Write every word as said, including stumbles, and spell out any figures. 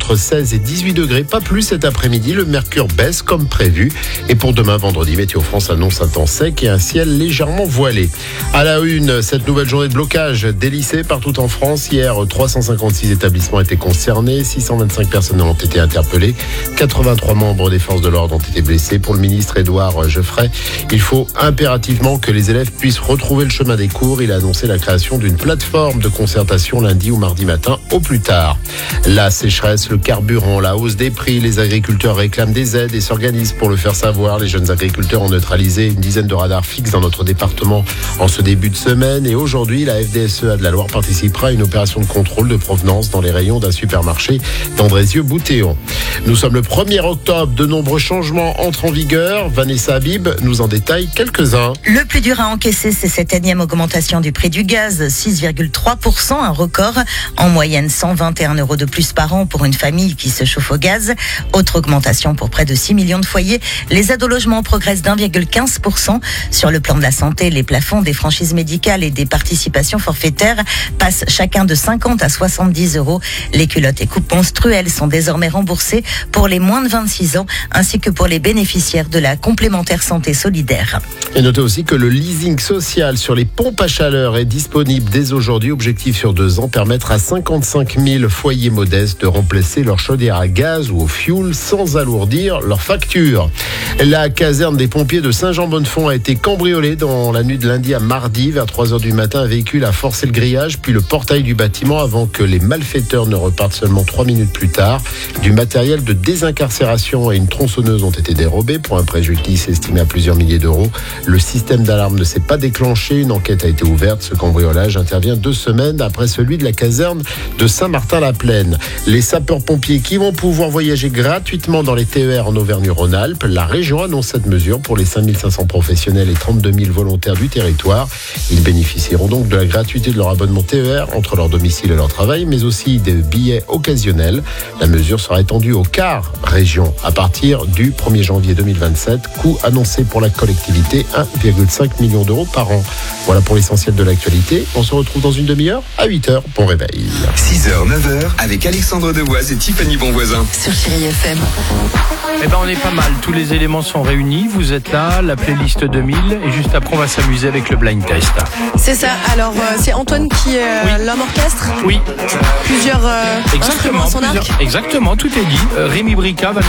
entre seize et dix-huit degrés, pas plus cet après-midi. Le mercure baisse comme prévu. Et pour demain, vendredi, Météo France annonce un temps sec et un ciel légèrement voilé. À la une, cette nouvelle journée de blocage des lycées partout en France. Hier, trois cent cinquante-six établissements étaient concernés, six cent vingt-cinq personnes ont été interpellées, quatre-vingt-trois membres des forces de l'ordre ont été blessés. Pour le ministre Édouard Geoffrey, il faut impérativement que les élèves puissent retrouver le chemin des cours. Il a annoncé la création d'une plateforme de concertation lundi ou mardi matin au plus tard. La sécheresse, le carburant, la hausse des prix, les agriculteurs réclament des aides et s'organisent pour le faire savoir. Les jeunes agriculteurs ont neutralisé une dizaine de radars fixes dans notre département en ce début de semaine. Et aujourd'hui, la F D S E A de la Loire participera à une opération de contrôle de provenance dans les rayons d'un supermarché d'Andrézieux-Boutéon. Nous sommes le premier octobre, de nombreux changements entrent en vigueur. Vanessa Habib nous en détaille quelques-uns. Le plus dur à encaisser, c'est cette énième augmentation du prix du gaz, six virgule trois pour cent, un record. En moyenne, cent vingt et un euros de plus par an pour une famille qui se chauffe au gaz. Autre augmentation pour près de six millions de foyers. Les aides au logement progressent d'un virgule quinze pour cent. Sur le plan de la santé, les plafonds des franchises médicales et des participations forfaitaires passent chacun de cinquante à soixante-dix euros. Les culottes et coupes menstruelles sont désormais remboursées pour les moins de vingt-six ans, ainsi que pour les bénéficiaires de la complémentaire santé solidaire. Et notez aussi que le leasing social sur les pompes à chaleur est disponible dès aujourd'hui. Objectif sur deux ans, permettre à cinquante-cinq mille foyers modestes de remplacer leur chaudière à gaz ou au fioul sans alourdir leur facture. La caserne des pompiers de Saint-Jean-Bonnefond a été cambriolée dans la nuit de lundi à mardi. Vers trois heures du matin, un véhicule a forcé le grillage puis le portail du bâtiment avant que les malfaiteurs ne repartent seulement trois minutes plus tard. Du matériel de désincarcération et une tronçonneuse ont été dérobés pour un préjudice estimé à plusieurs milliers d'euros. Le système d'alarme ne s'est pas déclenché. Une enquête a été ouverte. Ce cambriolage intervient deux semaines après celui de la caserne de Saint-Martin-la-Plaine. Les sapeurs-pompiers qui vont pouvoir voyager gratuitement dans les T E R en Auvergne-Rhône-Alpes. La région annonce cette mesure pour les cinq mille cinq cents professionnels et trente-deux mille volontaires du territoire. Ils bénéficieront donc de la gratuité de leur abonnement T E R entre leur domicile et leur travail, mais aussi des billets occasionnels. La mesure sera étendue aux quart région à partir du premier janvier deux mille vingt-sept. Coût annoncé pour la collectivité, un virgule cinq million d'euros par an. Voilà pour l'essentiel de l'actualité. On se retrouve dans une demi-heure à huit heures. Bon réveil. six heures, neuf heures avec Alexandre Devoise et Tiffany Bonvoisin. Sur Chérie F M. Eh ben on est pas mal, tous les éléments sont réunis, vous êtes là, la playlist deux mille, et juste après on va s'amuser avec le blind test. C'est ça, alors euh, c'est Antoine qui est euh, Oui. l'homme orchestre. Oui, Plusieurs euh, exactement, instruments à son arc. plusieurs- exactement, tout est dit. Euh, Rémi Brica va